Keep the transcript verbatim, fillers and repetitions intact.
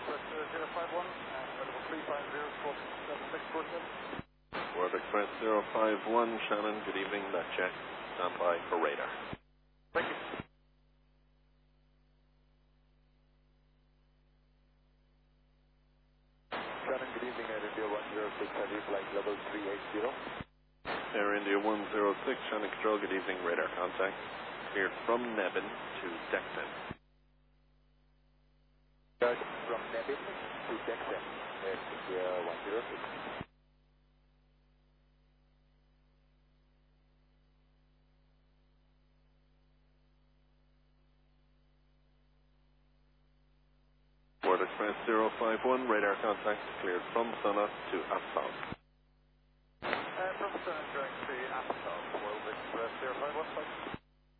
Express zero five one, and level three five zero, stroke seven six, coordinates. World Express zero five one, Shannon, good evening, that check. Stand by for radar. Thank you. Shannon, good evening, Air India one zero six, heavy flight level three eight zero. Air India one zero six, Shannon Control, good evening, radar contact. Cleared from Nebbin to Dexon. Cleared from Nebbin to Dexon, Air India one zero six. World Express zero five one, radar contact cleared from Sana to Assault.